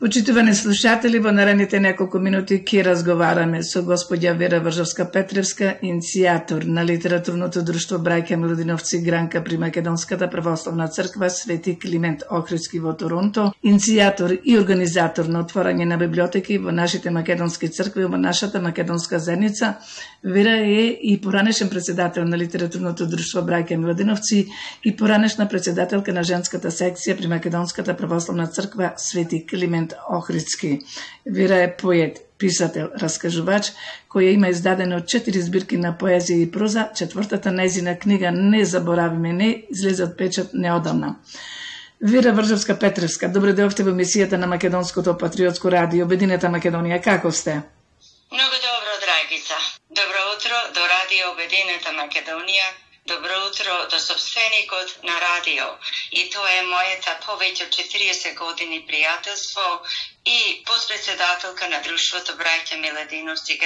Почитувани слушатели, во наредните неколку минути ќе разговараме со господја Вера Вржовска-Петревска, иницијатор на литературното друштво Браќа Милодиновци Гранка при Македонската православна црква Свети Климент Охридски во Торонто, иницијатор и организатор на отворање на библиотеки во нашите македонски цркви во нашата македонска заедница. Вера е и поранешен председател на литературното друштво Браќа Милодиновци и поранешна председателка на женската секција при Македонската православна црква Свети Климент Охридски. Вера е поет, писател, раскажувач, која има издадено 4 збирки на поезија и проза. Четвртата нејзина книга "Не заборавиме не" излезе од печат неодамна. Вера Вржовска-Петревска, добре дојавте во емисијата на Македонското патриотско радио Обединета Македонија. Како сте? Много добро, Драгица. Добро утро до радио Обединета Македонија. Добро утро до собственикот на радио. И тоа е мојата повеќе од 40 години пријателство и подпредседателка на друштвото Браќа Милодиновци